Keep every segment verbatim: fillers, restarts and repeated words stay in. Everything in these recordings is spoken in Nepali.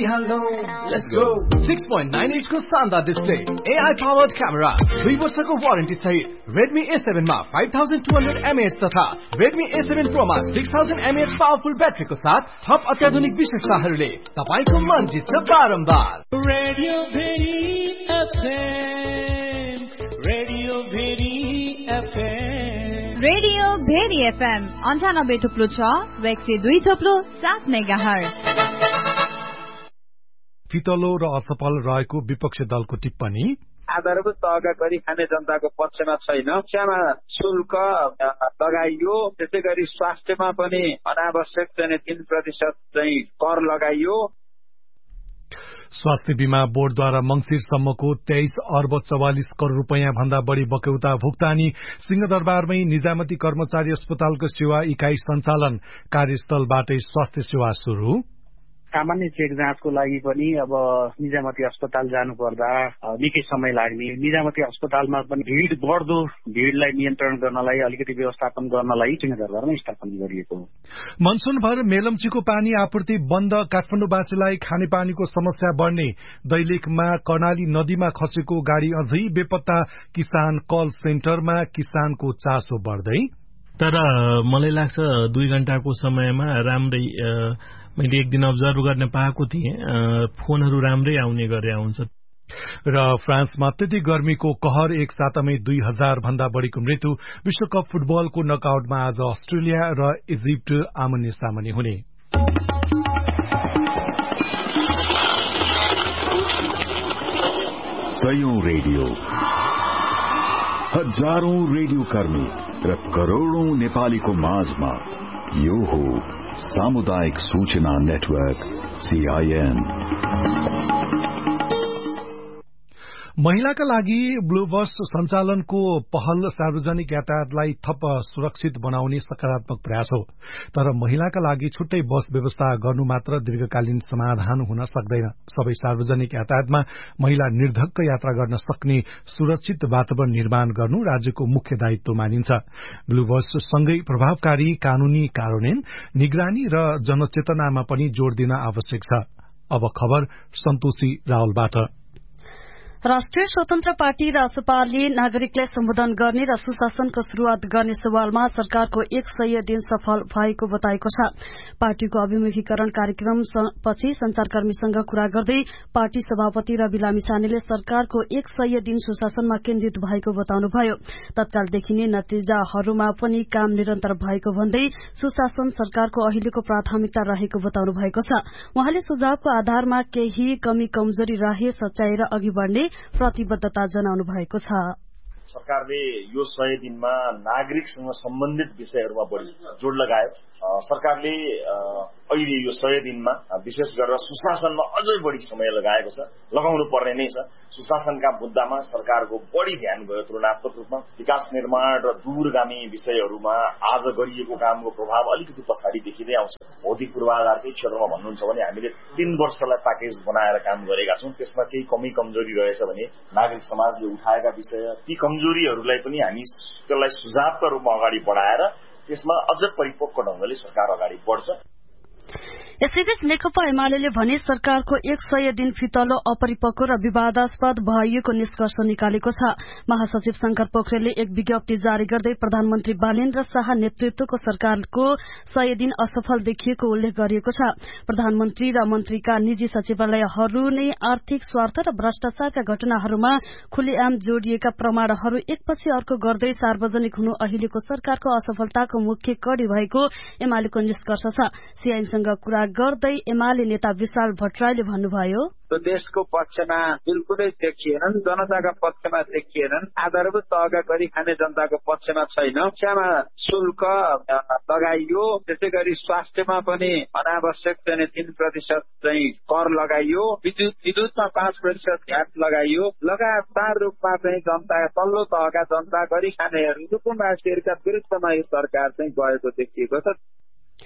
गरिहाल्नु let's go six point nine inch को शानदार display A I powered camera दुई वर्षको वारेन्टी सहित Redmi A seven मा five thousand two hundred milliamp hours तथा Redmi A seven Pro मा six thousand milliamp hours powerful ब्याट्रीको साथ थप अत्याधुनिक विशेषताहरूले तपाईको मन जित्छ बारम्बार radio very FM radio very FM radio very FM अन्ठानब्बे थुप्लो छ र एक सय दुई थुप्लो सात मेगाहर्ज फितलो र असफल रहेको विपक्ष दलको टिप्पणी आधारभूत तहका गरी खाने जनताको पक्षमा छैन। शिक्षामा शुल्क लगाइयो, त्यसै गरी स्वास्थ्यमा पनि अनावश्यक चाहिँ तीन प्रतिशत चाहिँ कर लगाइयो। स्वास्थ्य बीमा बोर्डद्वारा मंसिरसम्मको तेइस अर्ब चौवालिस करोड़ रूपियाँ भन्दा बढ़ी बक्यौता भुक्तानी। सिंहदरबारमै निजामती कर्मचारी अस्पतालको सेवा इकाई सञ्चालन, कार्यस्थलबाटै स्वास्थ्य सेवा शुरू। सामान्य चेक जाँचको लागि पनि अब निजामती अस्पताल जानुपर्दा निकै समय लाग्ने, निजामती अस्पतालमा पनि भीड़ बढ्दो भीड़लाई नियन्त्रण गर्नलाई अलिकति व्यवस्थापन गर्नलाई सिंहदरबारमा स्थापना गरिएको हो। मनसुनभर मेलम्चीको पानी आपूर्ति बन्द, काठमाडौँवासीलाई खानेपानीको समस्या बढ्ने। दैलेखमा कर्णाली नदीमा खसेको गाड़ी अझै बेपत्ता, किसान कल सेन्टरमा किसानको चासो बढ्दै। तर मलाई लाग्छ दुई घण्टाको समयमा राम्रै मैले एक दिन अब्जर्भ गर्न पाएको थिएँ, फोनहरू राम्रै आउने गरे आउँछ। र फ्रान्समा त्यति गर्मीको कहर, एक सातामै दुई हजार भन्दा बढ़ीको मृत्यु। विश्वकप फुटबलको नकआउटमा आज अस्ट्रेलिया र इजिप्ट आमने सामने हुने। सयौं रेडियो, हजारौं रेडियो कर्मी र करोड़ौं नेपालीको माझमा यो हो सामुदायिक सूचना नेटवर्क सीआईएन। महिलाका लागि ब्लू बस सञ्चालनको पहल सार्वजनिक यातायातलाई थप सुरक्षित बनाउने सकारात्मक प्रयास हो। तर महिलाका लागि छुट्टै बस व्यवस्था गर्नु मात्र दीर्घकालीन समाधान हुन सक्दैन। सबै सार्वजनिक यातायातमा महिला निर्धक्क यात्रा गर्न सक्ने सुरक्षित वातावरण निर्माण गर्नु राज्यको मुख्य दायित्व मानिन्छ। ब्लू बस सँगै प्रभावकारी कानूनी कार्यान्वयन, निगरानी र जनचेतनामा पनि जोड़ दिन आवश्यक छ। अब खबर सन्तोषी रावलबाट। राष्ट्रिय स्वतन्त्र पार्टी रासपाले नागरिकलाई सम्बोधन गर्ने र सुशासनको शुरूआत गर्ने सवालमा सरकारको एक सय दिन सफल भएको बताएको छ। पार्टीको अभिमुखीकरण कार्यक्रम पछि संचारकर्मीसँग कुरा गर्दै पार्टी सभापति रवि लामिछानेले सरकारको एक सय दिन सुशासनमा केन्द्रित भएको बताउनुभयो। तत्काल देखिने नतिजाहरूमा पनि काम निरन्तर भएको भन्दै सुशासन सरकारको अहिलेको प्राथमिकता रहेको बताउनु भएको छ। उहाँले सुझावको आधारमा केही कमी कमजोरी रहे सच्याएर अघि बढ़ने प्रतिबद्धता जनाउनु भएको छ। सरकारले यो सय दिनमा नागरिकसँग सम्बन्धित विषयहरूमा बढी जोड़ लगायो। सरकारले अहिले यो सय दिनमा विशेष गरेर सुशासनमा अझै बढी समय लगाएको छ, लगाउनु पर्ने नै छ। सुशासनका मुद्दामा सरकारको बढी ध्यान गयो तुलनात्मक रूपमा। विकास निर्माण र दूरगामी विषयहरूमा आज गरिएको कामको प्रभाव अलिकति पछाडि देखिँदै आउँछ। भौतिक पूर्वाधारकै क्षेत्रमा भन्नुहुन्छ भने हामीले तीन वर्षलाई प्याकेज बनाएर काम गरेका छौं। त्यसमा केही कमी कमजोरी रहेछ भने नागरिक समाजले उठाएका विषय, ती कमजोरीहरूलाई पनि हामी त्यसलाई सुझावका रूपमा अगाडि बढाएर त्यसमा अझ परिपक्व ढंगले सरकार अगाडि बढ्छ। यसैबीच नेकपा एमाले भने सरकारको एक सय दिन फितलो अपरिपक्व र विवादास्पद भएको निष्कर्ष निकालेको छ। महासचिव शंकर पोखरेलले एक विज्ञप्ति जारी गर्दै प्रधानमन्त्री बालेन्द्र शाह नेतृत्वको सरकारको सय दिन असफल देखिएको उल्लेख गरिएको छ। प्रधानमन्त्री र मन्त्रीका निजी सचिवालयहरू नै आर्थिक स्वार्थ र भ्रष्टाचारका घटनाहरूमा खुलेआम जोडिएका प्रमाणहरू एकपछि अर्को गर्दै सार्वजनिक हुनु अहिलेको सरकारको असफलताको मुख्य कडी भएको एमालेको निष्कर्ष छ। सीआईएनसँग कुरा गर्दै एमाले नेता विशाल भट्टराईले भन्नुभयो, देशको पक्षमा बिल्कुलै देखिएनन्, जनताका पक्षमा देखिएनन्, आधारभूत तहका गरी खाने जनताको पक्षमा छैन। शिक्षामा शुल्क लगाइयो, त्यसै गरी स्वास्थ्यमा पनि अनावश्यक चाहिँ तीन प्रतिशत चाहिँ कर लगाइयो, विद्युत विद्युतमा पाँच प्रतिशत भ्याट लगाइयो। लगातार रूपमा चाहिँ जनता तल्लो तहका जनता गरी खानेहरू कुटुम्बवासीहरूका विरुद्धमा यो सरकार चाहिँ गएको देखिएको छ।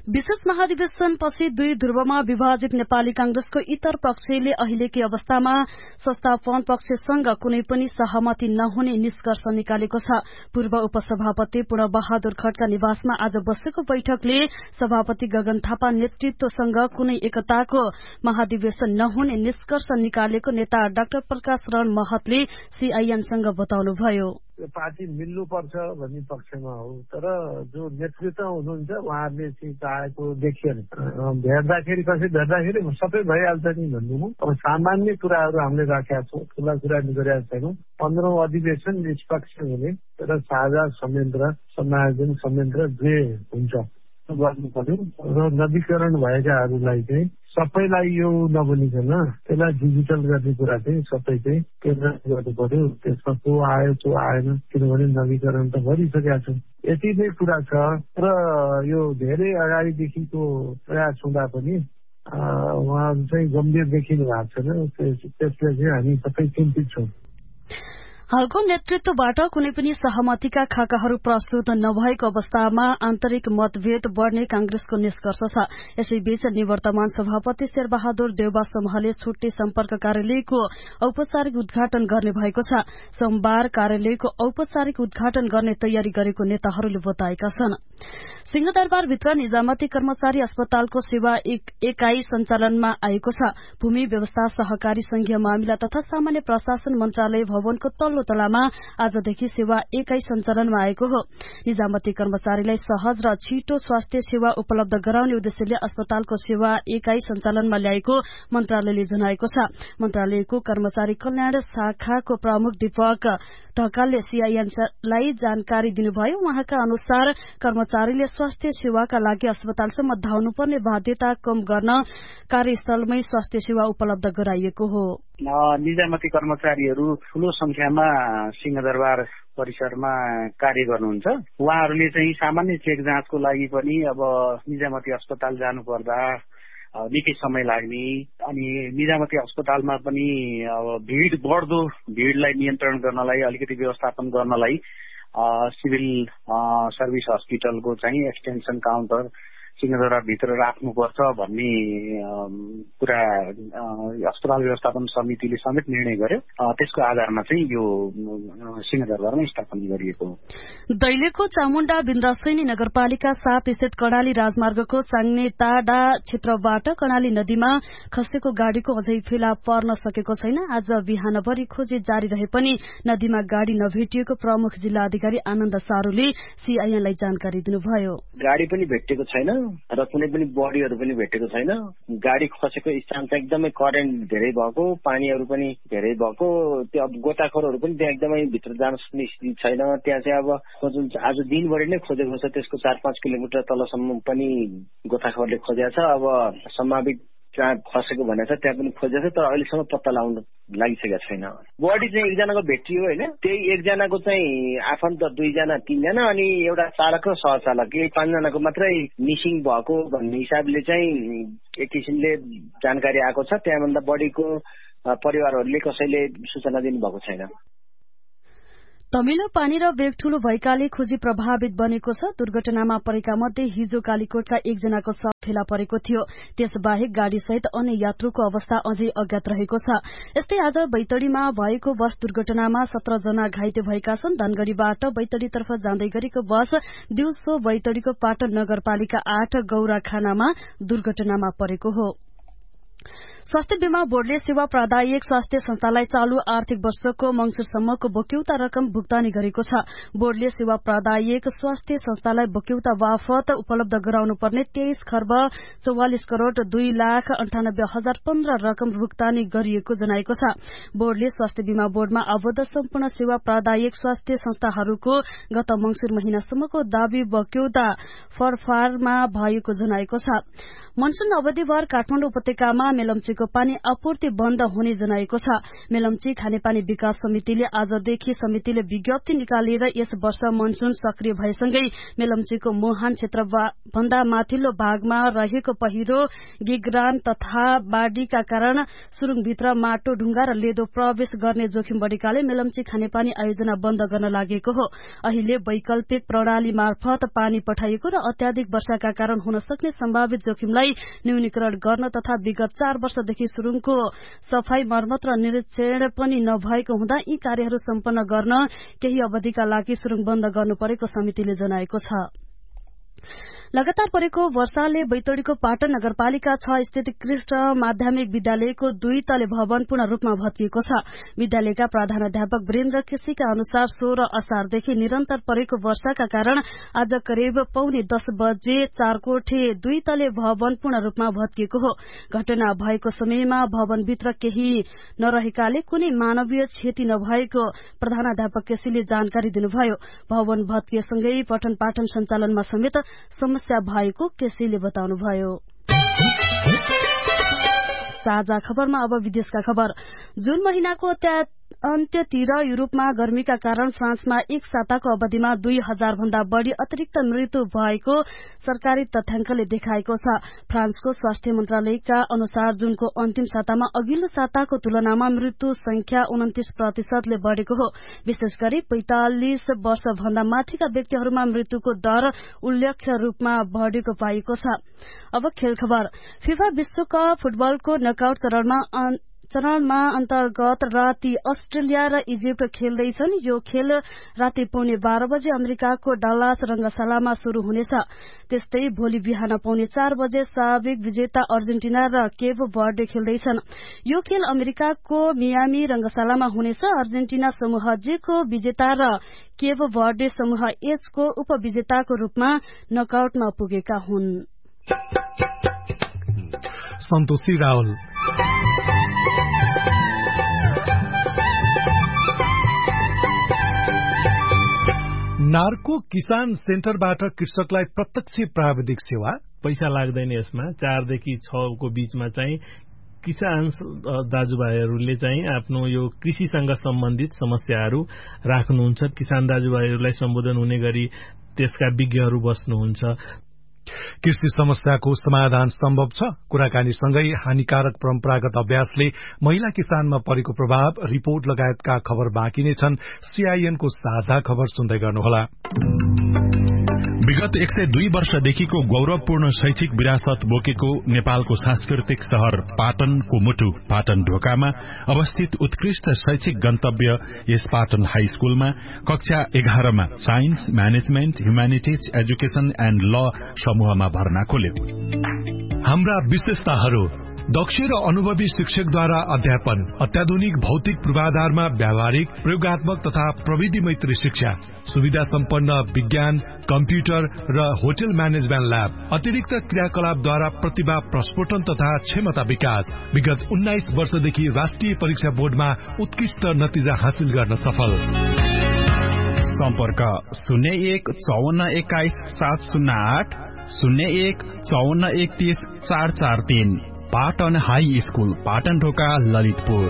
विशेष महाधिवेशनपछि दुई ध्रुवमा विभाजित नेपाली कांग्रेसको इतर पक्षले अहिलेकै अवस्थामा संस्थापन पक्षसँग कुनै पनि सहमति नहुने निष्कर्ष निकालेको छ। पूर्व उपसभापति पूर्णबहादुर खड्का निवासमा आज बसेको बैठकले सभापति गगन थापा नेतृत्वसँग कुनै एकताको महाधिवेशन नहुने निष्कर्ष निकालेको नेता डाक्टर प्रकाश रण महतले सीआईएनसँग बताउनुभयो। पार्टी मिल्नुपर्छ भन्ने पक्षमा हो, तर जो नेतृत्व हुनुहुन्छ उहाँहरूले चाहिँ चाहेको देखिएन। भेट्दाखेरि कसै भेट्दाखेरि सबै भइहाल्छ नि भन्नु। अब सामान्य कुराहरू हामीले राखेका छौँ, ठुला कुरा गरिरहेका छैनौँ। पन्ध्रौं अधिवेशन निष्पक्ष हुने र साझा संयन्त्र समायोजन संयन्त्र जे हुन्छ गर्नु पर्यो र नवीकरण भएकाहरूलाई चाहिँ सबैलाई यो नबनिकन त्यसलाई डिजिटल गर्ने कुरा चाहिँ सबै चाहिँ केन्द्र गर्नु पर्यो। त्यसमा को आयो को आएन, किनभने नवीकरण त गरिसकेका छौँ। यति नै कुरा छ र यो धेरै अगाडिदेखिको प्रयास हुँदा पनि उहाँहरू चाहिँ गम्भीर देखिनु भएको छैन। त्यसले चाहिँ हामी सबै चिन्तित छौँ। हालको नेतृत्वबाट कुनै पनि सहमतिका खाकाहरू प्रस्तुत नभएको अवस्थामा आन्तरिक मतभेद बढ़ने कांग्रेसको निष्कर्ष छ। यसैबीच निवर्तमान सभापति शेरबहादुर देउबा समूहले छुट्टै सम्पर्क कार्यालयको औपचारिक उद्घाटन गर्ने भएको छ। सोमबार कार्यालयको औपचारिक उद्घाटन गर्ने तयारी गरेको नेताहरूले बताएका छन्। सिंहदरबारभित्र निजामती कर्मचारी अस्पतालको सेवा एक एकाई सञ्चालनमा आएको छ। भूमि व्यवस्था सहकारी संघीय मामिला तथा सामान्य प्रशासन मन्त्रालय भवनको तल्लो तलामा आजदेखि सेवा एकाई सञ्चालनमा आएको हो। निजामती कर्मचारीलाई सहज र छिटो स्वास्थ्य सेवा उपलब्ध गराउने उद्देश्यले अस्पतालको सेवा एकाई सञ्चालनमा ल्याएको मन्त्रालयले जनाएको छ। मन्त्रालयको कर्मचारी कल्याण शाखाको प्रमुख दीपक ढकालले सीआईएनलाई जानकारी दिनुभयो। उहाँका अनुसार कर्मचारीले स्वास्थ्य सेवाका लागि अस्पतालसम्म धाउनुपर्ने बाध्यता कम गर्न कार्यस्थलमै स्वास्थ्य सेवा उपलब्ध गराइएको हो। निजामती कर्मचारीहरू ठूलो संख्यामा सिंहदरबार परिसरमा कार्य गर्नुहुन्छ। उहाँहरूले चाहिँ सामान्य चेक जाँचको लागि पनि अब निजामती अस्पताल जानुपर्दा निकै समय लाग्ने, अनि निजामती अस्पतालमा पनि अब भीड़ बढ्दो भीड़लाई नियन्त्रण गर्नलाई, अलिकति व्यवस्थापन गर्नलाई सिभिल सर्भिस हस्पिटलको चाहिँ एक्सटेन्सन काउन्टर सिंहदरबारभित्र राख्नुपर्छ भन्ने कुरा अस्पताल व्यवस्थापन समितिले समेत निर्णय गर्यो। त्यसको आधारमा चाहिँ यो सिंहदरबारमा स्थापना गरिएको हो। दैलेखको चामुण्डा बिन्द्रसैनी नगरपालिका सात स्थित कर्णाली राजमार्गको चाङ्नेटाडा क्षेत्रबाट कर्णाली नदीमा खसेको गाड़ीको अझै फेला पर्न सकेको छैन। आज बिहानभरि खोजी जारी रहे पनि नदीमा गाड़ी नभेटिएको प्रमुख जिल्ला अधिकारी आनन्द सारूले सीआईएनलाई जानकारी दिनुभयो। गाड़ी पनि भेटेको छैन र कुनै पनि बडीहरू पनि भेटेको छैन। गाडी खसेको स्थान चाहिँ एकदमै करेन्ट धेरै भएको, पानीहरू पनि धेरै भएको, त्यो अब गोताखोरहरू पनि त्यहाँ एकदमै भित्र जान सक्ने स्थिति छैन। त्यहाँ चाहिँ अब खोज्नु आज दिनभरि नै खोजेको छ। त्यसको चार पाँच किलोमिटर तलसम्म पनि गोताखोरले खोजेको छ। अब सम्भावित जहाँ खसेको भनेको छ त्यहाँ पनि खोजेको छ, तर अहिलेसम्म पत्ता लगाउन लागिसकेको छैन। बडी चाहिँ एकजनाको भेटियो होइन, त्यही एकजनाको चाहिँ आफन्त दुईजना तीनजना अनि एउटा चालक र सहचालक, यही पाँचजनाको मात्रै मिसिङ भएको भन्ने हिसाबले चाहिँ एक किसिमले जानकारी आएको छ। त्यहाँभन्दा बढीको परिवारहरूले कसैले सूचना दिनुभएको छैन। तमिलो पानी र वेग ठूलो भएकाले खोजी प्रभावित बनेको छ। दुर्घटनामा परेका मध्ये हिजो कालीकोटका एकजनाको शव फेला परेको थियो। त्यसबाहेक गाड़ीसहित अन्य यात्रुको अवस्था अझै अज्ञात रहेको छ। यस्तै आज बैतडीमा भएको बस दुर्घटनामा सत्र जना घाइते भएका छन्। धनगढ़ीबाट बैतडीतर्फ जाँदै गरेको बस दिउँसो बैतडीको पाटन नगरपालिका आठ गौराखानामा दुर्घटनामा परेको हो। स्वास्थ्य बीमा बोर्डले सेवा प्रदायक स्वास्थ्य संस्थालाई चालू आर्थिक वर्षको मंगिरसम्मको बक्यौता रकम भुक्तानी गरेको छ। बोर्डले सेवा प्रदायक स्वास्थ्य संस्थालाई बक्यौता बापत उपलब्ध गराउनु पर्ने तेइस खर्ब चौवालिस करोड़ दुई लाख अन्ठानब्बे हजार पन्ध्र रकम भुक्तानी गरिएको जनाएको छ। बोर्डले स्वास्थ्य बीमा बोर्डमा आबद्ध सम्पूर्ण सेवा प्रदायक स्वास्थ्य संस्थाहरूको गत मंगिर महिनासम्मको दावी बक्यौता फरफारमा भएको जनाएको छ। मनसून अवधिभर काठमाडौँ उपत्यकामा मेलम्ची पीएको पानी आपूर्ति बन्द हुने जनाएको छ। मेलम्ची खानेपानी विकास समितिले आजदेखि समितिले विज्ञप्ति निकालेर यस वर्ष मनसून सक्रिय भएसँगै मेलम्चीको मोहान क्षेत्र भन्दा माथिल्लो भागमा रहेको पहिरो, गिगरान तथा बाढ़ीका कारण सुरुङभित्र माटो, ढुंगा र लेदो प्रवेश गर्ने जोखिम बढ़ेकाले मेलम्ची खानेपानी आयोजना बन्द गर्न लागेको हो। अहिले वैकल्पिक प्रणाली मार्फत पानी पठाइएको र अत्याधिक वर्षाका कारण हुन सक्ने सम्भावित जोखिमलाई न्यूनीकरण गर्न तथा विगत चार वर्षदेखि सुरुङको सफाई, मर्मत र निरीक्षण पनि नभएको हुँदा यी कार्यहरू सम्पन्न गर्न केही अवधिका लागि सुरुङ बन्द गर्नु परेको समितिले जनाएको छ। लगातार परेको वर्षाले बैतडीको पाटन नगरपालिका छ स्थित कृष्ण माध्यमिक विद्यालयको दुई तले भवन पूर्ण रूपमा भत्किएको छ। विद्यालयका प्रधानाध्यापक वीरेन्द्र केसीका अनुसार सोह्र असारदेखि निरन्तर परेको वर्षाका कारण आज करिब पौने दस बजे चारकोठे दुई तले भवन पूर्ण रूपमा भत्किएको हो। घटना भएको समयमा भवनभित्र केही नरहेकाले कुनै मानवीय क्षति नभएको प्रधानाध्यापक केसीले जानकारी दिनुभयो। भवन भत्किएसँगै पठन पाठन सञ्चालनमा समेत समस्या भएको केसीले बताउनुभयो। साझा खबरमा अब विदेशका खबर। जुन महिनाको अन्त्यतिर युरोपमा गर्मीका कारण फ्रान्समा एक साताको अवधिमा दुई हजार भन्दा बढ़ी अतिरिक्त मृत्यु भएको सरकारी तथ्याङ्कले देखाएको छ। फ्रान्सको स्वास्थ्य मन्त्रालयका अनुसार जुनको अन्तिम सातामा अघिल्लो साताको तुलनामा मृत्यु संख्या उन्तिस प्रतिशतले बढ़ेको हो। विशेष गरी पैंतालिस वर्ष भन्दा माथिका व्यक्तिहरूमा मृत्युको दर उल्लेख्य रूपमा बढ़ेको पाइएको छ। अब खेल खबर। फिफा विश्वकप फुटबलको नकआउट चरणमा चरणमा अन्तर्गत राति अस्ट्रेलिया र इजिप्ट खेल्दैछन्। यो खेल राति पौने बाह्र बजे अमेरिकाको डल्लास रंगशालामा शुरू हुनेछ। त्यस्तै भोलि बिहान पौने चार बजे साबिक विजेता अर्जेन्टिना र केप बर्डे खेल्दैछन्। यो खेल अमेरिकाको मियामी रंगशालामा हुनेछ। अर्जेन्टिना समूह जे को विजेता र केप बर्डे समूह एच को उपविजेताको रूपमा नकआउटमा पुगेका हुन्। सन्तोषी रावल। नार्को किसान सेन्टरबाट कृषकलाई प्रत्यक्ष प्राविधिक सेवा, पैसा लाग्दैन यसमा। चारदेखि छको बीचमा चाहिँ किसान दाजुभाइहरूले चाहिँ आफ्नो यो कृषिसँग सम्बन्धित समस्याहरू राख्नुहुन्छ। किसान दाजुभाइहरूलाई सम्बोधन हुने गरी त्यसका विज्ञहरू बस्नुहुन्छ। कृषि समस्याको समाधान सम्भव छ। कुराकानीसँगै हानिकारक परम्परागत अभ्यासले महिला किसानमा परेको प्रभाव, रिपोर्ट लगायतका खबर बाँकी नै छन्। सीआईएनको साझा खबर सुन्दै गर्नुहोला। विगत एक सय दुई वर्षदेखिको गौरवपूर्ण शैक्षिक विरासत बोकेको नेपालको सांस्कृतिक शहर पाटनको मुटु पाटन ढोकामा अवस्थित उत्कृष्ट शैक्षिक गन्तव्य यस पाटन हाई स्कूलमा कक्षा एघारमा science, management, humanities, education and ल समूहमा भर्ना खोल्यो। हाम्रा विशेषताहरू: दक्ष र अनुभवी शिक्षकद्वारा अध्यापन, अत्याधुनिक भौतिक पूर्वाधारमा व्यावहारिक, प्रयोगात्मक तथा प्रविधि मैत्री शिक्षा, सुविधा सम्पन्न विज्ञान, कम्प्युटर र होटल म्यानेजमेन्ट ल्याब, अतिरिक्त क्रियाकलापद्वारा प्रतिभा प्रस्फोटन तथा क्षमता विकास। विगत उन्नाइस वर्षदेखि राष्ट्रिय परीक्षा बोर्डमा उत्कृष्ट नतिजा हासिल गर्न सफल। सम्पर्क शून्य एक चौवन्न एक्काइस सात शून्य आठ, शून्य एक चौवन्न एकतीस चार चार तीन। पाटन हाई स्कूल, पाटन ढोका, ललितपुर।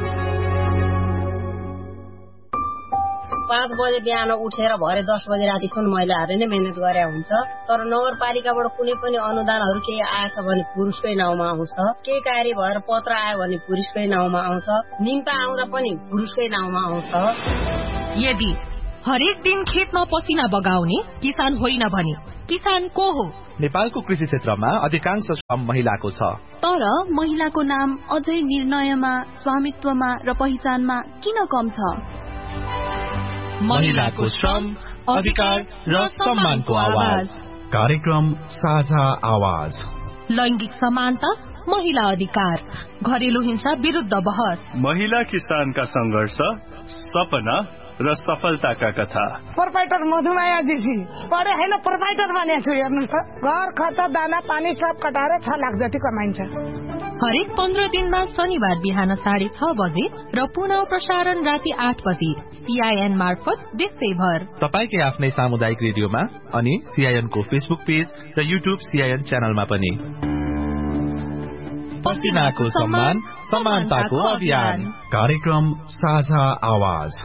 पाँच बजे बिहान उठेर भरे दस बजे रातिसम्म महिलाहरूले नै मेहनत गरे हुन्छ। तर नगरपालिकाबाट कुनै पनि अनुदानहरू केही आएछ भने पुरुषकै नाउँमा आउँछ, केही कार्य भएर पत्र आयो भने पुरुषकै नाउँमा आउँछ, निम्ता आउँदा पनि पुरुषकै नाउँमा आउँछ। यदि हरेक दिन खेतमा पसिना बगाउने किसान होइन भने किसान को हो? नेपालको कृषि क्षेत्रमा अधिकांश श्रम महिलाको छ। तर महिलाको नाम अझै निर्णयमा, स्वामित्वमा र पहिचानमा किन कम छ? महिलाको श्रम, अधिकार र सम्मानको आवाज। कार्यक्रम साझा आवाज। लैंगिक समानता, महिला अधिकार, घरेलु हिंसा विरुद्ध बहस, महिला किसानका संघर्ष, सपना र सफलताका कथा। प्रोपाइटर मधुमाया जीसी पढे हैन, प्रोपाइटर बनेको छु। हेर्नुस् त, घर खर्च, दाना पानी सब कटाएर छ लाख जति कमाइन्छ। हरेक पन्ध्र दिनमा शनिबार बिहान साढे छ बजे र पुनः प्रसारण राति आठ बजे सीआईएन मार्फत देशैभर तपाईकै आफ्नै सामुदायिक रेडियोमा अनि सीआईएन को फेसबुक पेज र युट्युब सीआईएन च्यानलमा पनि। पसिनाको सम्मान समानताको अभियान। कार्यक्रम साझा आवाज।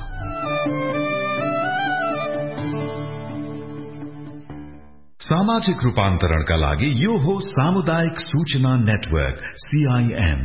सामाजिक रूपान्तरणका लागि यो हो सामुदायिक सूचना नेटवर्क सीआईएन।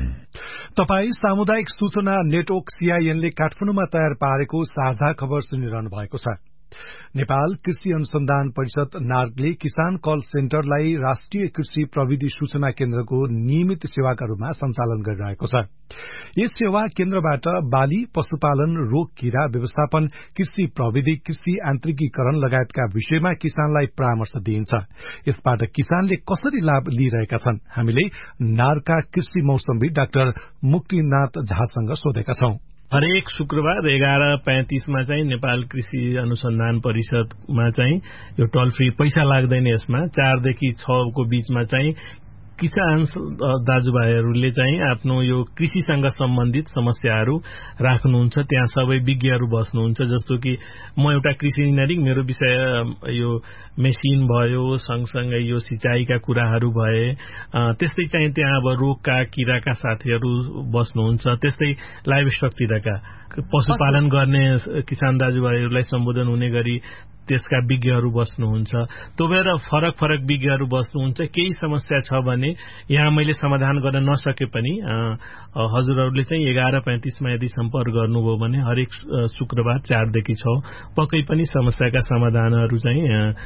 तपाई सामुदायिक सूचना नेटवर्क सीआईएन ले काठमाडौँमा तयार पारेको साझा खबर सुनिरहनु भएको छ। नेपाल कृषि अनुसन्धान परिषद नार्गले किसान कल सेन्टरलाई राष्ट्रिय कृषि प्रविधि सूचना केन्द्रको नियमित सेवाका रूपमा सञ्चालन गरिरहेको छ। यस सेवा केन्द्रबाट बाली, पशुपालन, रोग कीरा व्यवस्थापन, कृषि प्रविधि, कृषि यान्त्रिकीकरण लगायतका विषयमा किसानलाई परामर्श दिइन्छ। यसबाट किसानले कसरी लाभ लिइरहेका छन्, हामीले नार्गका कृषि मौसमी डाक्टर मुक्तिनाथ झासँग सोधेका छौं। हरेक शुक्रबार एघार पैंतीसमा चाहिँ नेपाल कृषि अनुसन्धान परिषदमा चाहिँ यो टोल फ्री पैसा लाग्दैन। यसमा चारदेखि छको बीचमा चाहिँ किसान दाजुभाइहरूले चाहिँ आफ्नो यो कृषिसँग सम्बन्धित समस्याहरू राख्नुहुन्छ। त्यहाँ सबै विज्ञहरू बस्नुहुन्छ। जस्तो कि म एउटा कृषि इन्जिनियरिङ, मेरो विषय यो मेसिन भयो, सँगसँगै यो सिंचाईका कुराहरू भए। त्यस्तै चाहिँ त्यहाँ अब रोगका किराका साथीहरू बस्नुहुन्छ। त्यस्तै लाइभ स्टकतिरका पशुपालन गर्ने किसान दाजुभाइहरूलाई सम्बोधन हुने गरी त्यसका विज्ञहरू बस्नुहुन्छ। त्यो भएर फरक फरक विज्ञहरू बस्नुहुन्छ। केही समस्या छ भने यहाँ मैले समाधान गर्न नसके पनि हजुरहरूले चाहिँ एघार पैंतीसमा यदि सम्पर्क गर्नुभयो भने हरेक शुक्रबार चारदेखि छ पक्कै पनि समस्याका समाधानहरू चाहिँ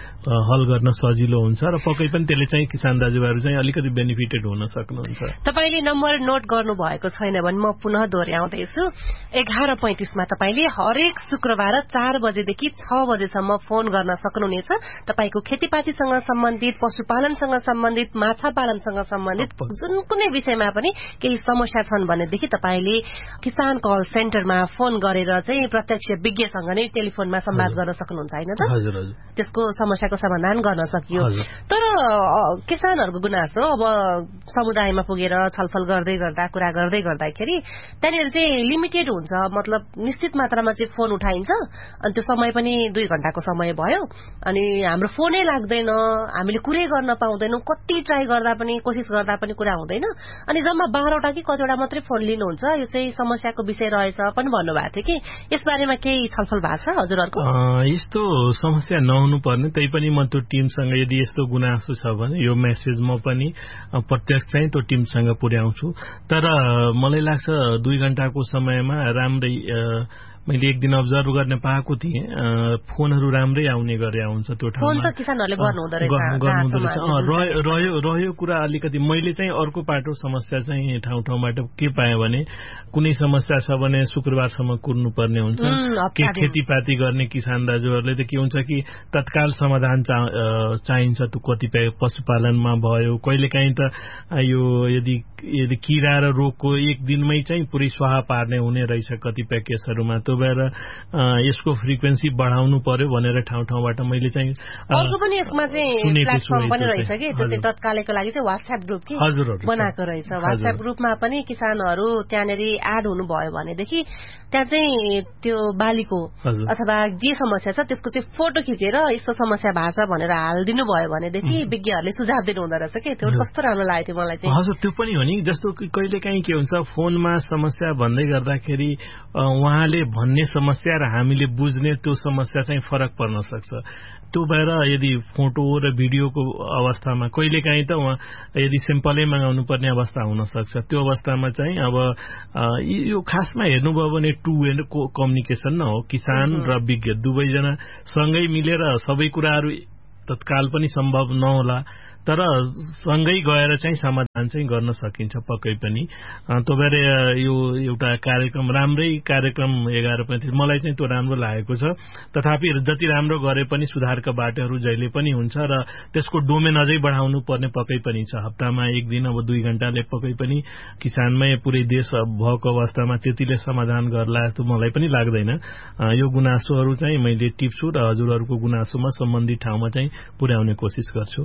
हल गर्न सजिलो हुन्छ र पक्कै पनि त्यसले चाहिँ किसान दाजुभाइहरू चाहिँ अलिकति बेनिफिटेड हुन सक्नुहुन्छ। तपाईले नम्बर नोट गर्नु भएको छैन भने म पुनः दोहोर्याउँदैछु। एघार पैंतीसमा तपाईले हरेक शुक्रबार चार बजेदेखि छ बजेसम्म फोन गर्न सक्नुहुनेछ। तपाईको खेतीपातीसँग सम्बन्धित, पशुपालनसँग सम्बन्धित, माछा पालनसँग सम्बन्धित जुन कुनै विषयमा पनि केही समस्या छन् भनेदेखि तपाईले किसान कल सेन्टरमा फोन गरेर चाहिँ प्रत्यक्ष विज्ञसँग नै टेलिफोनमा संवाद गर्न सक्नुहुन्छ हैन त? हजुर हजुर। त्यसको समस्याको समाधान गर्न सकियो। तर किसानहरूको गुनासो अब समुदायमा पुगेर छलफल गर्दै गर्दा कुरा गर्दै गर्दाखेरि त्यहाँनिर चाहिँ लिमिटेड हुन्छ। मतलब निश्चित मात्रामा चाहिँ फोन उठाइन्छ अनि त्यो समय पनि दुई घण्टाको समय भयो अनि हाम्रो फोनै लाग्दैन, हामीले कुरै गर्न पाउँदैनौं। कति ट्राई गर्दा पनि कोसिस गर्दा पनि कुरा हुँदैन अनि जम्मा बाह्रवटा कि कतिवटा मात्रै फोन लिनुहुन्छ। यो चाहिँ समस्याको विषय रहेछ पनि भन्नुभएको थियो कि यसबारेमा केही छलफल भएको छ हजुरहरूको? यस्तो समस्या नहुनु पर्ने, त्यही पनि म त्यो टिमसँग यदि यस्तो गुनासो छ भने यो मेसेज म पनि प्रत्यक्ष चाहिँ त्यो टिमसँग पुर्याउँछु। तर मलाई लाग्छ दुई घण्टाको समयमा राम्रै मैले एक दिन अब्जर्भ गर्ने पाएको थिएँ। फोनहरू राम्रै आउने गरे हुन्छ त्यो ठाउँमा। किसानहरूले गर्नुहुँदो रहेछ। रह्यो रह्यो कुरा अलिकति मैले चाहिँ अर्को पाटो समस्या चाहिँ ठाउँ ठाउँबाट के पाएँ भने कुनै समस्या छ भने शुक्रबारसम्म कुर्नुपर्ने हुन्छ। के खेतीपाती गर्ने किसान दाजुहरूले त के हुन्छ कि तत्काल समाधान चाहिन्छ। त्यो कतिपय पशुपालनमा भयो, कहिलेकाहीँ त यो यदि यदि किरा र रोगको एक दिनमै चाहिँ पुरै स्वाहा पार्ने हुने रहेछ कतिपय केसहरूमा। त्यो भएर यसको फ्रिक्वेन्सी बढाउनु पर्यो भनेर ठाउँ ठाउँबाट मैले चाहिँ अर्को पनि यसमा चाहिँ प्लेटफर्म पनि रहेछ कि त्यो चाहिँ तत्कालको लागि चाहिँ व्हाट्सएप ग्रुप कि बनाएको रहेछ। व्हाट्सएप ग्रुपमा पनि किसानहरू त्यहाँनिर एड हुनुभयो भनेदेखि त्यहाँ चाहिँ त्यो बालीको अथवा जे समस्या छ त्यसको चाहिँ फोटो खिचेर यस्तो समस्या भएको छ भनेर हालिदिनु भयो भनेदेखि विज्ञहरूले सुझाव दिनु हुँदो रहेछ कि त्यो कस्तो राम्रो लागेको थियो मलाई चाहिँ। हजुर त्यो पनि हो नि। जस्तो कि कहिलेकाहीँ के हुन्छ फोनमा समस्या भन्दै गर्दाखेरि उहाँले भन्ने समस्या र हामीले बुझ्ने त्यो समस्या चाहिँ फरक पर्न सक्छ। त्यो भएर यदि फोटो र भिडियोको अवस्थामा कहिलेकाहीँ त उहाँ यदि सिम्पलै मगाउनु पर्ने अवस्था हुन सक्छ। त्यो अवस्थामा चाहिँ अब यो खासमा हेर्नुभयो भने टु वे कम्युनिकेसन न हो। किसान र विज्ञ दुवैजना सँगै मिलेर सबै कुराहरू तत्काल पनि सम्भव नहोला तर सँगै गएर चाहिँ समाधान चाहिँ गर्न सकिन्छ पक्कै पनि। त्यो भएर यो एउटा कार्यक्रम राम्रै कार्यक्रम एघार पैंतीस मलाई चाहिँ त्यो राम्रो लागेको छ। तथापि जति राम्रो गरे पनि सुधारका बाटोहरू जहिले पनि हुन्छ र त्यसको डोमेन अझै बढाउनु पर्ने पक्कै पनि छ। हप्तामा एक दिन अब दुई घण्टाले पक्कै पनि किसानमै पुरै देश भएको अवस्थामा त्यतिले समाधान गर्ला जस्तो मलाई पनि लाग्दैन। यो गुनासोहरू चाहिँ मैले टिप्छु र हजुरहरूको गुनासोमा सम्बन्धित ठाउँमा चाहिँ पुर्याउने कोसिस गर्छु।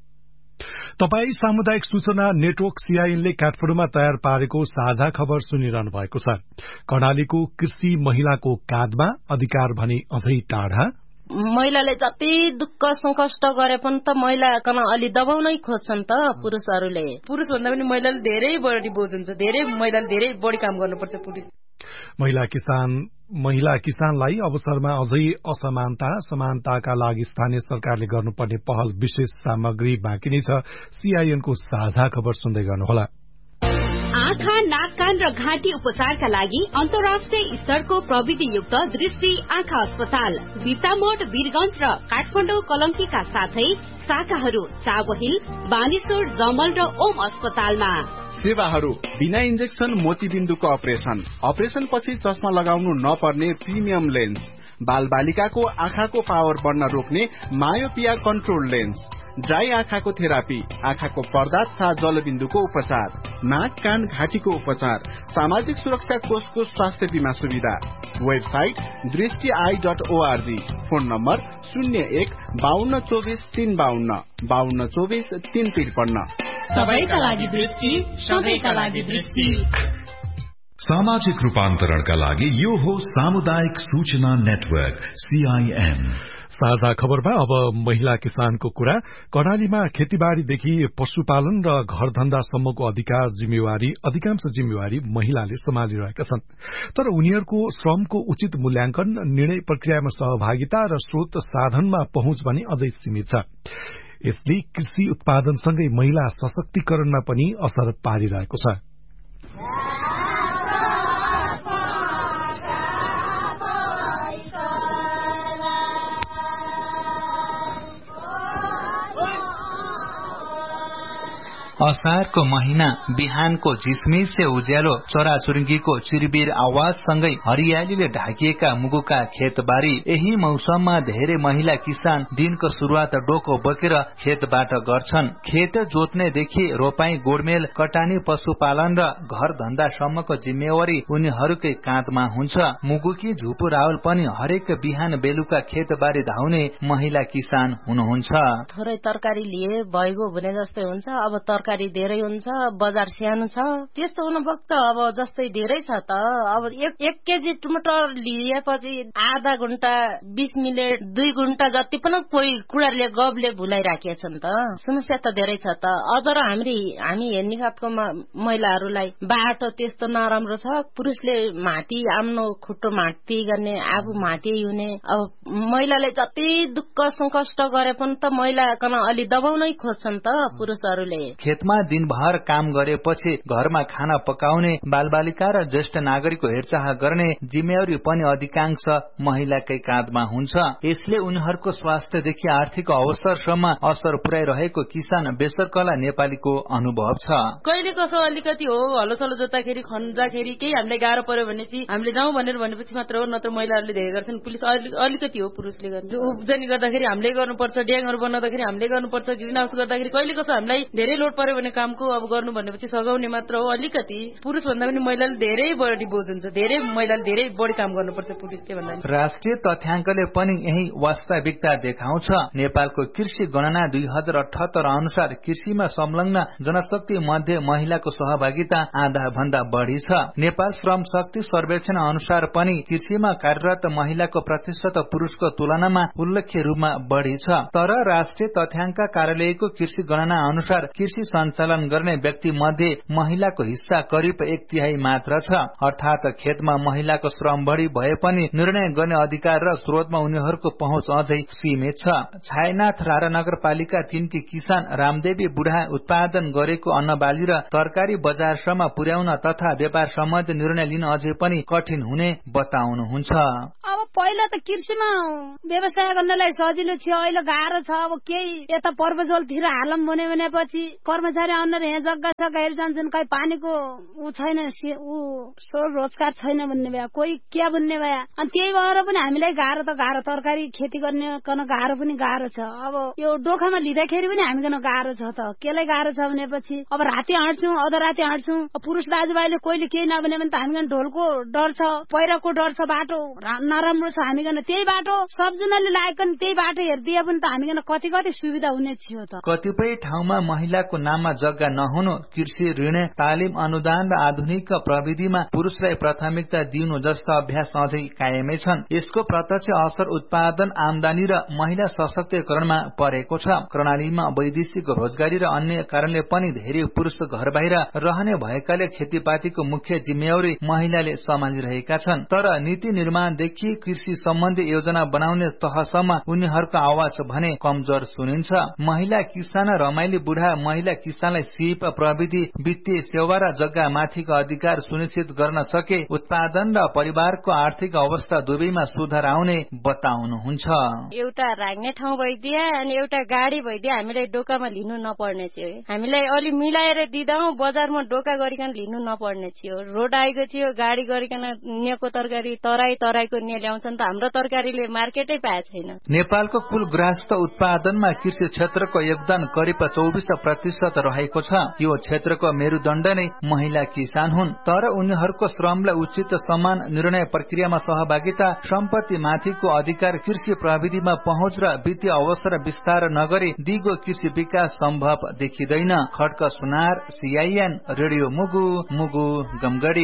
तपाई सामुदायिक सूचना नेटवर्क सीआईएनले काठमाडौँमा तयार पारेको साझा खबर सुनिरहनु भएको छ। कर्णालीको कृषि महिलाको काँधमा अधिकार भने अझै टाढा, महिलाले जति दुःख सङ्कष्ट गरे पनि त महिला कन अलि दबाउनै खोज्छन् त पुरुषहरूले। पुरुष भन्दा पनि महिलाले धेरै बढी बोझ हुन्छ, धेरै महिलाले धेरै बढी काम गर्नुपर्छ पुरुष। महिला किसान महिला किसानलाई अवसरमा अझै असमानता समानताका लागि स्थानीय सरकारले गर्नुपर्ने पहल विशेष सामग्री बाँकी नै छ। सीआईएनको साझा खबर सुन्दै गर्नुहोला। आँखा, नाक, कान र घाँटी उपचारका लागि अन्तर्राष्ट्रिय स्तरको प्रविधियुक्त दृष्टि आँखा अस्पताल बिर्तामोड, वीरगंज र काठमाडौँ कलंकीका साथै शाखाहरू चाबहिल, बानेश्वर, जमल र ओम अस्पतालमा। सेवाहरू बिना इन्जेक्सन मोतीबिन्दुको अपरेसन, अपरेसन पछि चस्मा लगाउनु नपर्ने प्रिमियम लेन्स, बाल बालिकाको आँखाको पावर बढ्न रोक्ने मायोपिया कन्ट्रोल लेन्स, ड्राई आँखाको थेरापी, आँखाको पर्दा तथा जलबिन्दुको उपचार, नाक, कान, घाँटीको उपचार, सामाजिक सुरक्षा कोषको स्वास्थ्य बीमा सुविधा। वेबसाइट दृष्टि I dot ORG. Phone number शून्य एक बाहन्न चौबिस तीन बाहन्न बाहन्न चौबिस तीन त्रिपन्न। सबैका लागि दृष्टि, सबैका लागि दृष्टि। सामाजिक रूपान्तरणका लागि यो हो सामुदायिक सूचना नेटवर्क सीआईएम। साझा खबरमा अब महिला किसानको कुरा। कर्णालीमा खेतीबाड़ीदेखि पशुपालन र घरधन्दासम्मको अधिकार जिम्मेवारी अधिकांश जिम्मेवारी महिलाले सम्हालिरहेका छन्। तर उनीहरूको श्रमको उचित मूल्याङ्कन, निर्णय प्रक्रियामा सहभागिता र स्रोत साधनमा पहुँच भने अझै सीमित छ। यसले कृषि उत्पादनसँगै महिला सशक्तिकरणमा पनि असर पारिरहेको छ। असारको महिना बिहानको झिसमिसे उज्यालो, चराचुरुङ्गीको चिरबिर आवाजसँगै हरियालीले ढाकिएका मुगुका खेतबारी। यही मौसममा धेरै महिला किसान दिनको शुरूआत डोको बोकेर खेतबाट गर्छन्। खेत जोत्नेदेखि रोपाई, गोडमेल, कटानी, पशुपालन र घर धन्दासम्मको जिम्मेवारी उनीहरूकै काँधमा हुन्छ। मुगुकी झुपु रावल पनि हरेक बिहान बेलुका खेतबारी धाउने महिला किसान हुनुहुन्छ। थोरै तरकारी लिए भइगयो भने जस्तै हुन्छ। अब तरकारी धेरै हुन्छ, बजार सानो छ, त्यस्तो हुनुभएको त अब जस्तै धेरै छ त। अब एक एक केजी टमाटर लिएपछि आधा घण्टा बीस मिनट दुई घण्टा जति पनि कोही कुराले गबले भुलाइराखेका छन् त। समस्या त धेरै छ त। अझ र हामी हामी हेर्नेघाटको महिलाहरूलाई बाटो त्यस्तो नराम्रो छ, पुरुषले माटी आफ्नो खुट्टो माटी गर्ने, आफू माटी हुने। अब महिलाले जति दुःख सङ्कष्ट गरे पनि त महिला कन अलि दबाउनै खोज्छन् त पुरुषहरूले। खेतमा दिनभर काम गरेपछि घरमा खाना पकाउने, बालबालिका र ज्येष्ठ नागरिकको हेरचाह गर्ने जिम्मेवारी पनि अधिकांश महिलाकै काँधमा हुन्छ। यसले उनीहरूको स्वास्थ्यदेखि आर्थिक अवसरसम्म असर पुर्याइरहेको किसान बेसरकला नेपालीको अनुभव छ। कहिले कसो अलिकति हो, हलो सलो जोत्दाखेरि खन्जाखेरि केही हामीलाई गाह्रो पर्यो भने चाहिँ हामीले जाउँ भनेर भनेपछि मात्र हो, नत्र महिलाहरूले धेरै गर्छन्। पुलिस अलिकति हो पुरुषले गर्ने। उब्जनी गर्दाखेरि हामीले गर्नुपर्छ, ड्याङहरू बनाउँदाखेरि हामीले गर्नुपर्छ, ग्रिन हाउस गर्दाखेरि कहिले कसो हामीलाई धेरै लोड पर्यो भने कामको अब गर्नु भनेपछि सघाउने मात्र हो। अलिकति पुरुष भन्दा पनि महिलाले धेरै बढी बोझ हुन्छ, धेरै महिलाले धेरै बढी काम गर्नुपर्छ पुरुषले भन्दा। राष्ट्रिय तथ्याङ्कले पनि यही वास्तविकता देखाउँछ। नेपालको कृषि गणना दुई हजार अठहत्तर अनुसार कृषिमा संलग्न जनशक्ति मध्ये महिलाको सहभागिता आधा भन्दा बढ़ी छ। नेपाल श्रम शक्ति सर्वेक्षण अनुसार पनि कृषिमा कार्यरत महिलाको प्रतिशत पुरुषको तुलनामा उल्लेख्य रूपमा बढ़ी छ। तर राष्ट्रिय तथ्याङ्क कार्यालयको कृषि गणना अनुसार कृषि सञ्चालन गर्ने व्यक्ति मध्ये महिलाको हिस्सा करिब एक तिहाई मात्र छ। अर्थात खेतमा महिलाको श्रम बढ़ी भए पनि निर्णय गर्ने अधिकार र स्रोतमा उनीहरूको पहुँच अझै सीमित छ। छायानाथ रारा नगरपालिका तीनकी किसान रामदेवी बुढा उत्पादन गरेको अन्नबाली र तरकारी बजारसम्म पुर्याउन तथा व्यापार सम्बन्धी निर्णय लिन अझै पनि कठिन हुने बताउनुहुन्छ। अब पहिला त कृषिमा व्यवसाय गर्नलाई सजिलो थियो, अहिले गाह्रो छ। अब केही यता पर्वजलतिर हालम भने भनेपछि कर्मचारी आउन यहाँ जग्गा जग्गा हेरि जान्छन्, कहीँ पानीको ऊ छैन, ऊ रोजगार छैन भन्ने भए, कोही क्या भन्ने भए। अनि त्यही भएर पनि हामीलाई गाह्रो त गाह्रो, तरकारी खेती गर्ने कन गाह्रो पनि गाह्रो छ। अब यो डोखामा लिँदाखेरि पनि हामीकन गाह्रो छ त। केलाई गाह्रो छ भनेपछि अब राति हाँड्छौँ, अध राति हाँड्छौँ। पुरुष दाजुभाइले कोहीले केही नभने भने त हामीकन ढोलको डर छ, पहिरोको डर छ, बाटो नराम्रो राम्रो छ हामीकन त्यही बाटो सबजनाले लागेको त्यही बाटो हेरिदिए पनि त हामीकन कति कति सुविधा हुने थियो त। कतिपय ठाउँमा महिलाको नाममा जग्गा नहुनु, कृषि ऋण, तालिम, अनुदान र आधुनिक प्रविधिमा पुरुषलाई प्राथमिकता दिनु जस्ता अभ्यास अझै कायमै छन्। यसको प्रत्यक्ष असर उत्पादन, आमदानी र महिला सशक्तिकरणमा परेको छ। प्रणालीमा वैदेशिक रोजगारी र अन्य कारणले पनि धेरै पुरुष घर बाहिर रहने भएकाले खेतीपातीको मुख्य जिम्मेवारी महिलाले सम्हालिरहेका छन्। तर नीति निर्माणदेखि कृषि सम्बन्धी योजना बनाउने तहसम्म उनीहरूको आवाज भने कमजोर सुनिन्छ। महिला किसान, रमाइली बुढा महिला किसानलाई सिप, प्रविधि, वित्तीय सेवा र जग्गा माथिको अधिकार सुनिश्चित गर्न सके उत्पादन र परिवारको आर्थिक अवस्था दुवैमा सुधार आउने बताउनुहुन्छ। एउटा राख्ने ठाउँ भइदिए अनि एउटा गाडी भइदिए हामीलाई डोकामा लिनु नपर्ने थियो। हामीलाई अलि मिलाएर दिँदा बजारमा डोका गरिकन लिनु नपर्ने थियो। रोड आएको थियो, गाडी गरिकन निएको तरकारी तराई तराईको निए ल्याउँछन् त हाम्रो तरकारीले मार्केटै पाए छैन। नेपालको कुल गृहस्थ उत्पादनमा कृषि क्षेत्रको योगदान करिब चौबिस प्रतिशत रहेको छ। यो क्षेत्रको मेरुदण्ड नै महिला किसान हुन्। तर उनीहरूको श्रमलाई उचित समान निर्णय प्रक्रियामा सहभागिता, सम्पत्ति माथिको अधिकार, कृषि प्रविधिमा पहुँच र वित्तीय अवसर विस्तार नगरी दिगो कृषि विकास सम्भव देखिँदैन। खड्क सुनार, सीआईएन रेडियो मुगु, मुगु गमगढी।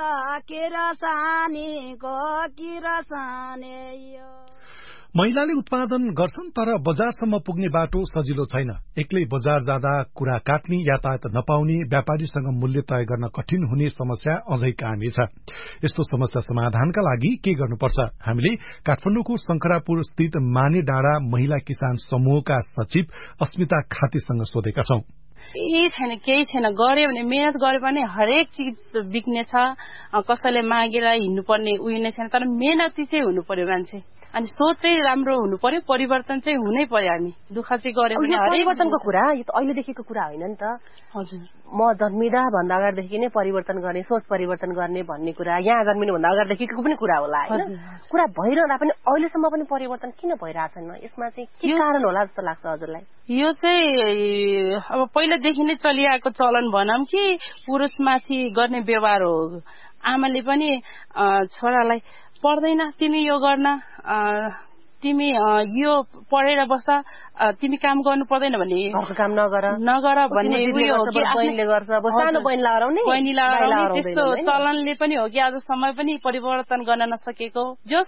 महिलाले उत्पादन गर्छन् तर बजारसम्म पुग्ने बाटो सजिलो छैन। एक्लै बजार जाँदा कुरा काट्ने, यातायात नपाउने, व्यापारीसँग मूल्य तय गर्न कठिन हुने समस्या अझै कायमै छ। यस्तो समस्या समाधानका लागि के गर्नुपर्छ? हामीले काठमाडौँको शंकरापुर स्थित माने डाँडा महिला किसान समूहका सचिव अस्मिता खातीसँग सोधेका छौं। केही छैन केही छैन गऱ्यो भने मेहनत गरे पनि हरेक चिज बिक्ने छ। कसैले मागेर हिँड्नुपर्ने उयो नै छैन। तर मेहनती चाहिँ हुनु पर्यो मान्छे, अनि सोच चाहिँ राम्रो हुनु पर्यो, परिवर्तन चाहिँ हुनै पर्यो। हामी दुःख चाहिँ गरे पनि परिवर्तनको कुरा यो त अहिलेदेखिको कुरा होइन नि त। हजुर, म जन्मिँदा भन्दा अगाडिदेखि नै परिवर्तन गर्ने, सोच परिवर्तन गर्ने भन्ने कुरा यहाँ जन्मिनु भन्दा अगाडिदेखिको पनि कुरा होला होइन। कुरा भइरहँदा पनि अहिलेसम्म पनि परिवर्तन किन भइरहेको छैन? यसमा चाहिँ के कारण होला जस्तो लाग्छ हजुरलाई? यो चाहिँ अब पहिलादेखि नै चलिआएको चलन भनौँ कि पुरुषमाथि गर्ने व्यवहार हो। आमाले पनि छोरालाई पर्दैन तिमी यो गर्न, तिमी यो पढेर बस, तिमी काम गर्नु पर्दैन भने काम नगर नगर भन्ने उयो हो कि बहिनीले गर्छ, अब सानो बहिनीलाई हराउने बहिनीलाई हराउने त्यस्तो चलनले पनि हो कि आजसम्म पनि परिवर्तन गर्न नसकेको। जस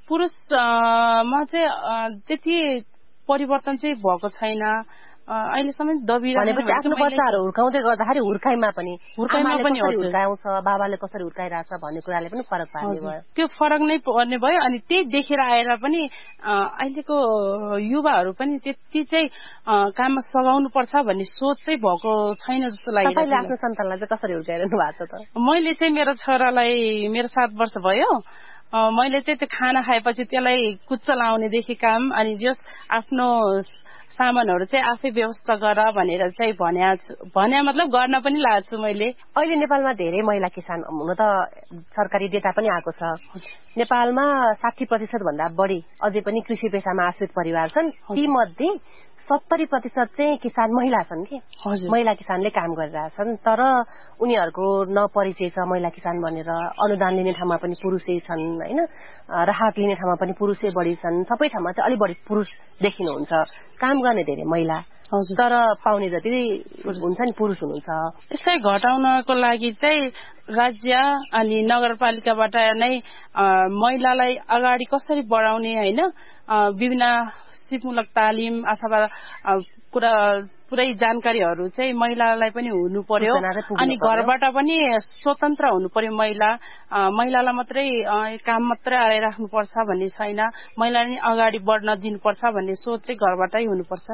पुरुषमा चाहिँ त्यति परिवर्तन चाहिँ भएको छैन अहिलेसम्म। दबिरहेको आफ्नो बच्चाहरू हुर्काउँदै गर्दाखेरि हुर्काइमा पनि हुर्काइमा पनि हुर्काउँछ, बाबाले कसरी हुर्काइरहेछ भन्ने कुराले पनि फरक पार्ने भयो। त्यो फरक नै पर्ने भयो। अनि त्यही देखेर आएर पनि अहिलेको युवाहरू पनि त्यति चाहिँ काममा सघाउनु पर्छ भन्ने सोच चाहिँ भएको छैन जस्तो लाग्छ। आफ्नो सन्तानलाई चाहिँ कसरी हुर्काइरहनु भएको छ त? मैले चाहिँ मेरो छोरालाई, मेरो सात वर्ष भयो, मैले चाहिँ त्यो खाना खाएपछि त्यसलाई कुच्चा लाउनेदेखि काम, अनि जस आफ्नो सामानहरू चाहिँ आफै व्यवस्था गर भनेर चाहिँ भन्या भन्या मतलब गर्न पनि लाग्छु मैले। अहिले नेपालमा धेरै महिला किसान, हुन त सरकारी डेटा पनि आएको छ, नेपालमा साठी प्रतिशत भन्दा बढी अझै पनि कृषि पेसामा आश्रित परिवार छन्। ती मध्ये सत्तरी प्रतिशत चाहिँ किसान महिला छन् कि महिला किसानले काम गरिरहेछन्। तर उनीहरूको न परिचय छ महिला किसान भनेर। अनुदान लिने ठाउँमा पनि पुरुषै छन् होइन, राहत लिने ठाउँमा पनि पुरुषै बढी छन्। सबै ठाउँमा चाहिँ अलिक बढी पुरुष देखिनुहुन्छ। काम गर्ने धेरै महिला तर पाउने जति हुन्छ नि पुरुष हुनुहुन्छ। यसलाई घटाउनको लागि चाहिँ राज्य अनि नगरपालिकाबाट नै महिलालाई अगाडि कसरी बढाउने होइन, विभिन्न सिपमूलक तालिम अथवा पुरा पुरै जानकारीहरू चाहिँ महिलालाई पनि हुनु पर्यो। अनि घरबाट पनि स्वतन्त्र हुनु पर्यो महिला। महिलालाई मात्रै काम मात्रै आइराख्नु पर्छ भन्ने छैन, महिलाले नि अगाडि बढ्न दिनुपर्छ भन्ने सोच चाहिँ घरबाटै हुनुपर्छ।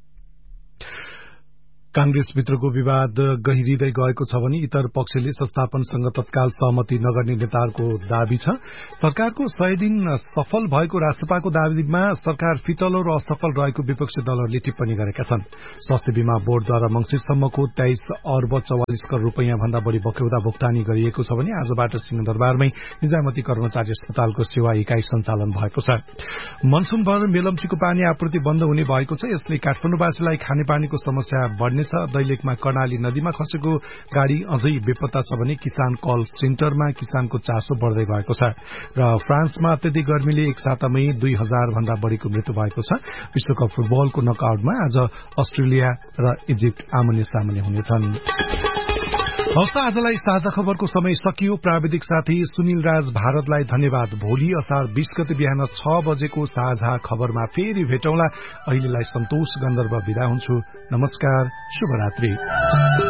कांग्रेसभित्रको विवाद गहिरिँदै गएको छ भने इतर पक्षले संस्थापनसँग तत्काल सहमति नगर्ने नेताहरूको दावी छ। सरकारको सय दिन सफल भएको राष्ट्रपाको दावीमा सरकार फितलो र असफल रहेको विपक्षी दलहरूले टिप्पणी गरेका छन्। स्वास्थ्य बीमा बोर्डद्वारा मंसिरसम्मको तेइस अर्ब चौवालिस करोड़ रूपियाँ भन्दा बढ़ी बक्यौदा भुक्तानी गरिएको छ भने आजबाट सिंहदरबारमै निजामती कर्मचारी अस्पतालको सेवा इकाई सञ्चालन भएको छ। मनसूनभर मेलम्चीको पानी आपूर्ति बन्द हुने भएको छ। यसले काठमाडौँवासीलाई खानेपानीको समस्या बढ्ने हुनेछ। दैलेखमा कर्णाली नदीमा खसेको गाड़ी अझै बेपत्ता छ भने किसान कल सेन्टरमा किसानको चासो बढ्दै गएको छ। र फ्रान्समा अत्यधिक गर्मीले एक सातामै दुई हजार भन्दा बढ़ीको मृत्यु भएको छ। विश्वकप फुटबलको नकआउटमा आज अस्ट्रेलिया र इजिप्ट आमने सामने हुनेछन्। हवस्, आजलाई साझा खबरको समय सकियो। प्राविधिक साथी सुनिल राज भारतलाई धन्यवाद। भोलि असार बीस गते बिहान छ बजेको साझा खबरमा फेरि भेटौँला। अहिलेलाई सन्तोष गन्धर्व बिदा हुन्छु। नमस्कार, शुभरात्रि।